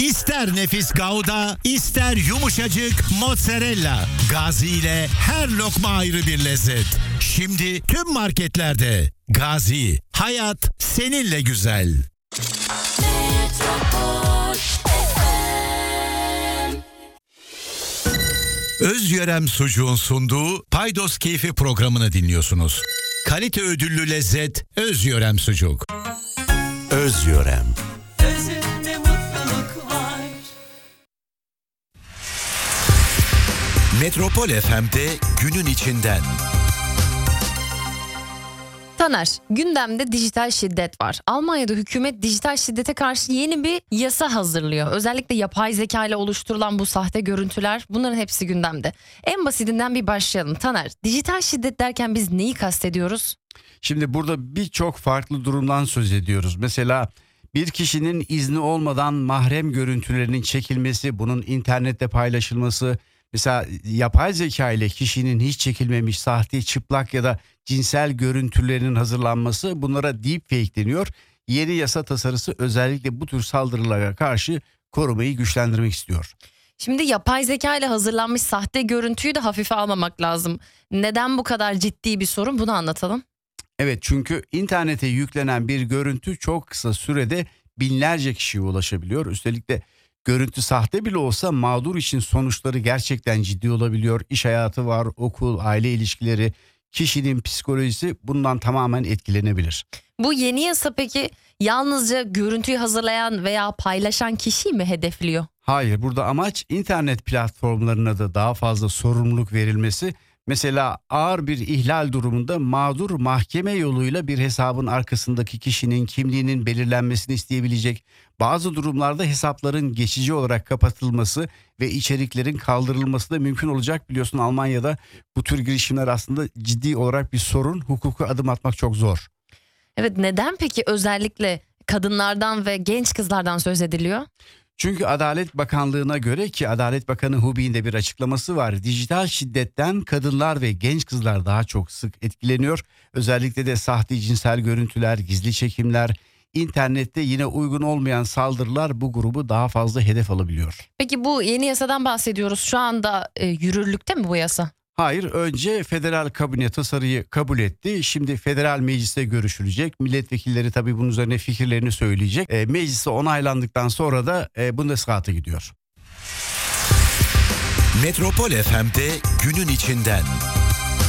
İster nefis Gouda, ister yumuşacık mozzarella. Gazi ile her lokma ayrı bir lezzet. Şimdi tüm marketlerde. Gazi, hayat seninle güzel. Özyörem Sucuğun sunduğu Paydos Keyfi programını dinliyorsunuz. Kalite ödüllü lezzet Özyörem Sucuk. Özyörem. Özünde mutluluk var. Metropol FM'de günün içinden. Taner, gündemde dijital şiddet var. Almanya'da hükümet dijital şiddete karşı yeni bir yasa hazırlıyor. Özellikle yapay zeka ile oluşturulan bu sahte görüntüler, bunların hepsi gündemde. En basitinden bir başlayalım. Taner, dijital şiddet derken biz neyi kastediyoruz? Şimdi burada birçok farklı durumdan söz ediyoruz. Mesela bir kişinin izni olmadan mahrem görüntülerinin çekilmesi, bunun internette paylaşılması, mesela yapay zeka ile kişinin hiç çekilmemiş sahte, çıplak ya da cinsel görüntülerinin hazırlanması, bunlara deepfake deniyor. Yeni yasa tasarısı özellikle bu tür saldırılara karşı korumayı güçlendirmek istiyor. Şimdi yapay zeka ile hazırlanmış sahte görüntüyü de hafife almamak lazım. Neden bu kadar ciddi bir sorun, bunu anlatalım. Evet, çünkü internete yüklenen bir görüntü çok kısa sürede binlerce kişiye ulaşabiliyor. Üstelik de görüntü sahte bile olsa mağdur için sonuçları gerçekten ciddi olabiliyor. İş hayatı var, okul, aile ilişkileri, kişinin psikolojisi bundan tamamen etkilenebilir. Bu yeni yasa peki yalnızca görüntüyü hazırlayan veya paylaşan kişiyi mi hedefliyor? Hayır, burada amaç internet platformlarına da daha fazla sorumluluk verilmesi. Mesela ağır bir ihlal durumunda mağdur mahkeme yoluyla bir hesabın arkasındaki kişinin kimliğinin belirlenmesini isteyebilecek. Bazı durumlarda hesapların geçici olarak kapatılması ve içeriklerin kaldırılması da mümkün olacak. Biliyorsun, Almanya'da bu tür girişimler aslında ciddi olarak bir sorun. Hukuka adım atmak çok zor. Evet, neden peki özellikle kadınlardan ve genç kızlardan söz ediliyor? Çünkü Adalet Bakanlığı'na göre, ki Adalet Bakanı Hubi'nin de bir açıklaması var, dijital şiddetten kadınlar ve genç kızlar daha çok sık etkileniyor. Özellikle de sahte cinsel görüntüler, gizli çekimler, internette yine uygun olmayan saldırılar bu grubu daha fazla hedef alabiliyor. Peki bu yeni yasadan bahsediyoruz. Şu anda yürürlükte mi bu yasa? Hayır, önce federal kabine tasarıyı kabul etti. Şimdi federal mecliste görüşülecek. Milletvekilleri tabii bunun üzerine fikirlerini söyleyecek. Mecliste onaylandıktan sonra da Bundesrat'a gidiyor. Metropol FM'de günün içinden.